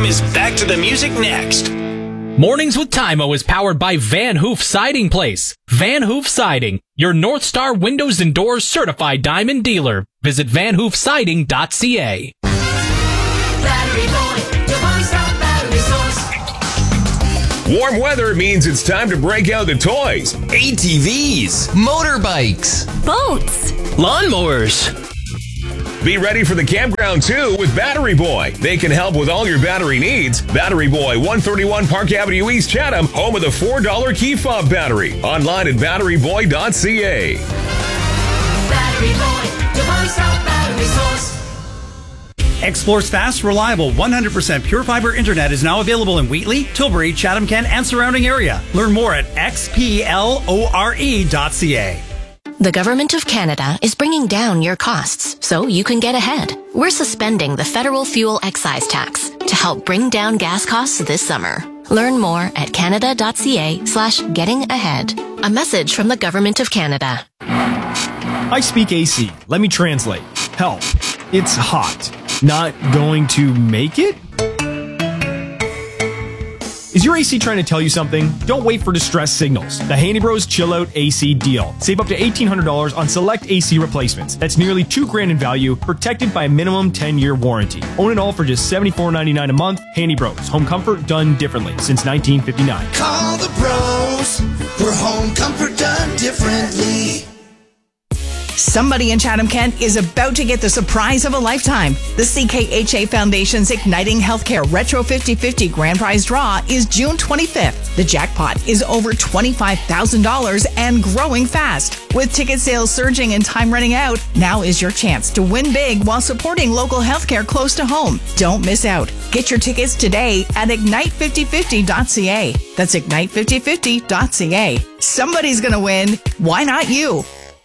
FM is back to the music next. Mornings with Tymo is powered by Van Hoof Siding Place. Van Hoof Siding, your North Star Windows and Doors certified diamond dealer. Visit vanhoofsiding.ca. Battery Boy, your one-stop battery source. Warm weather means it's time to break out the toys. ATVs, motorbikes, boats, lawnmowers. Be ready for the campground too with Battery Boy. They can help with all your battery needs. Battery Boy, 131 Park Avenue East, Chatham, home of the $4 key fob battery. Online at batteryboy.ca. Battery Boy, your one-stop battery source. Xplore's fast, reliable, 100% pure fiber internet is now available in Wheatley, Tilbury, Chatham-Kent, and surrounding area. Learn more at xplore.ca. The Government of Canada is bringing down your costs so you can get ahead. We're suspending the federal fuel excise tax to help bring down gas costs this summer. Learn more at canada.ca/getting ahead. A message from the Government of Canada. I speak AC. Let me translate. Help. It's hot. Not going to make it? Is your AC trying to tell you something? Don't wait for distress signals. The Handy Bros Chill Out AC deal. Save up to $1,800 on select AC replacements. That's nearly $2,000 in value, protected by a minimum 10-year warranty. Own it all for just $74.99 a month. Handy Bros. Home comfort done differently since 1959. Call the Bros for home comfort done differently. Somebody in Chatham-Kent is about to get the surprise of a lifetime. The CKHA Foundation's Igniting Healthcare Retro 50/50 Grand Prize Draw is June 25th. The jackpot is over $25,000 and growing fast. With ticket sales surging and time running out, now is your chance to win big while supporting local healthcare close to home. Don't miss out. Get your tickets today at ignite5050.ca. That's ignite5050.ca. Somebody's going to win. Why not you?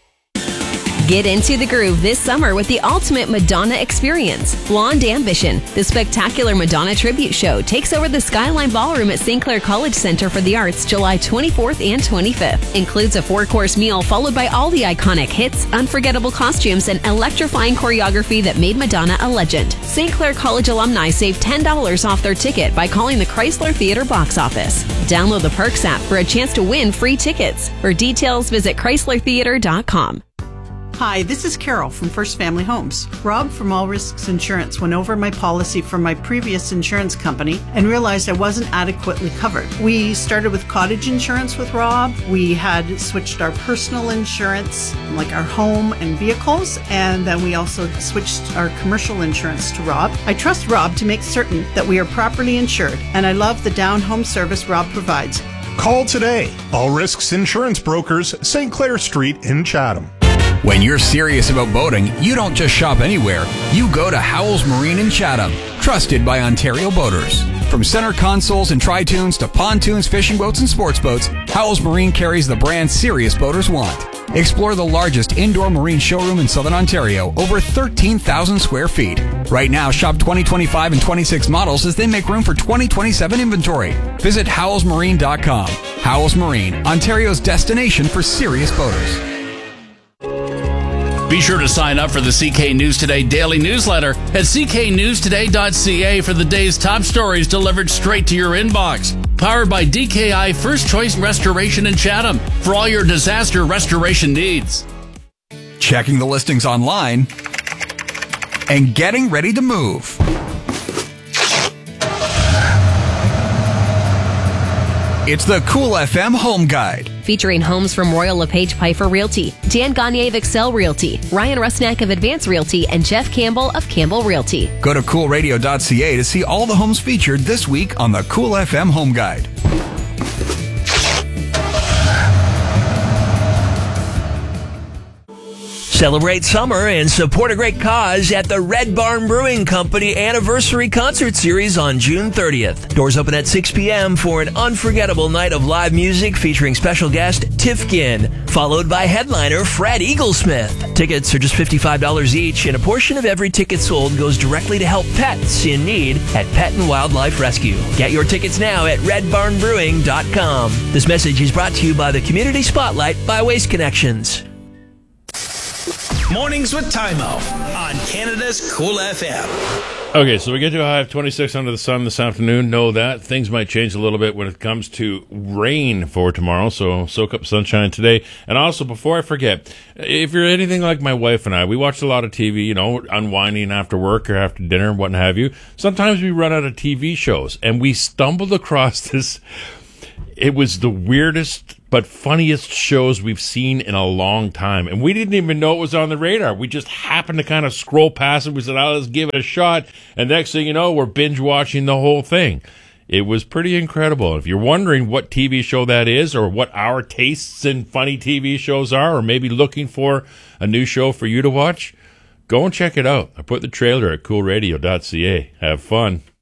Get into the groove this summer with the ultimate Madonna experience. Blonde Ambition, the spectacular Madonna tribute show, takes over the Skyline Ballroom at St. Clair College Center for the Arts July 24th and 25th. Includes a 4-course meal followed by all the iconic hits, unforgettable costumes, and electrifying choreography that made Madonna a legend. St. Clair College alumni save $10 off their ticket by calling the Chrysler Theatre box office. Download the Perks app for a chance to win free tickets. For details, visit chryslertheatre.com. Hi, this is Carol from First Family Homes. Rob from All Risks Insurance went over my policy from my previous insurance company and realized I wasn't adequately covered. We started with cottage insurance with Rob. We had switched our personal insurance, like our home and vehicles, and then we also switched our commercial insurance to Rob. I trust Rob to make certain that we are properly insured, and I love the down home service Rob provides. Call today. All Risks Insurance Brokers, St. Clair Street in Chatham. When you're serious about boating, you don't just shop anywhere. You go to Howells Marine in Chatham, trusted by Ontario boaters. From center consoles and tri-tunes to pontoons, fishing boats, and sports boats, Howells Marine carries the brand serious boaters want. Explore the largest indoor marine showroom in Southern Ontario, over 13,000 square feet. Right now, shop 2025 and 26 models as they make room for 2027 inventory. Visit howellsmarine.com. Howells Marine, Ontario's destination for serious boaters. Be sure to sign up for the CK News Today daily newsletter at cknewstoday.ca for the day's top stories delivered straight to your inbox. Powered by DKI First Choice Restoration in Chatham for all your disaster restoration needs. Checking the listings online and getting ready to move. It's the Cool FM Home Guide. Featuring homes from Royal LePage Piper Realty, Dan Gagne of Excel Realty, Ryan Rusnak of Advance Realty, and Jeff Campbell of Campbell Realty. Go to coolradio.ca to see all the homes featured this week on the Cool FM Home Guide. Celebrate summer and support a great cause at the Red Barn Brewing Company Anniversary Concert Series on June 30th. Doors open at 6 p.m. for an unforgettable night of live music featuring special guest Tifkin, followed by headliner Fred Eaglesmith. Tickets are just $55 each, and a portion of every ticket sold goes directly to help pets in need at Pet and Wildlife Rescue. Get your tickets now at redbarnbrewing.com. This message is brought to you by the Community Spotlight by Waste Connections. Mornings with Tymo on on Canada's Cool FM. Okay, so we get to a high of 26 under the sun this afternoon. Know that things might change a little bit when it comes to rain for tomorrow, so soak up sunshine today. And also, before I forget, if you're anything like my wife and I, we watch a lot of TV, unwinding after work or after dinner and what have you. Sometimes we run out of TV shows, and we stumbled across this. It was the weirdest but funniest shows we've seen in a long time. And we didn't even know it was on the radar. We just happened to kind of scroll past it. We said, let's give it a shot. And next thing you know, we're binge watching the whole thing. It was pretty incredible. If you're wondering what TV show that is or what our tastes in funny TV shows are, or maybe looking for a new show for you to watch, go and check it out. I put the trailer at coolradio.ca. Have fun.